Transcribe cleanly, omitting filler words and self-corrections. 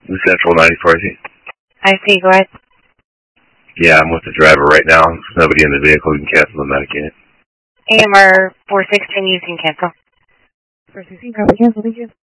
The Central 94, I see. I see, go ahead. Yeah, I'm with the driver right now. There's nobody in the vehicle. You can cancel the Medicaid. AMR 416, you can cancel. 416, copy, cancel, thank you.